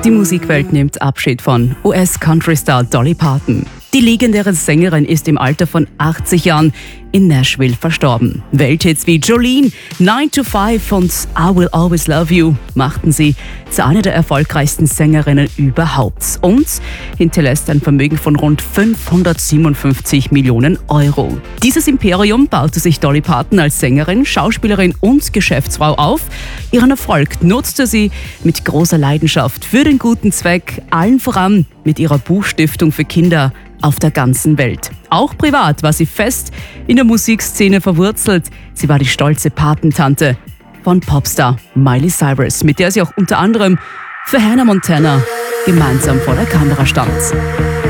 Die Musikwelt nimmt Abschied von US-Country-Star Dolly Parton. Die legendäre Sängerin ist im Alter von 80 Jahren in Nashville verstorben. Welthits wie Jolene, 9 to 5 und I Will Always Love You machten sie zu einer der erfolgreichsten Sängerinnen überhaupt und hinterlässt ein Vermögen von rund 557 Millionen Euro. Dieses Imperium baute sich Dolly Parton als Sängerin, Schauspielerin und Geschäftsfrau auf. Ihren Erfolg nutzte sie mit großer Leidenschaft für den guten Zweck, allen voran mit ihrer Buchstiftung für Kinder auf der ganzen Welt. Auch privat war sie fest in der Musikszene verwurzelt. Sie war die stolze Patentante von Popstar Miley Cyrus, mit der sie auch unter anderem für Hannah Montana gemeinsam vor der Kamera stand.